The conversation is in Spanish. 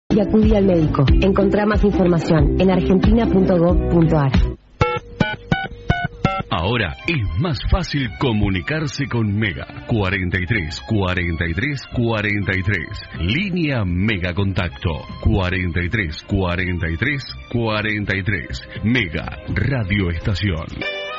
Y acudí al médico. Encontrá más información en argentina.gov.ar. Ahora es más fácil comunicarse con Mega. 43 43 43. Línea Mega Contacto. 43 43 43. Mega Radio Estación.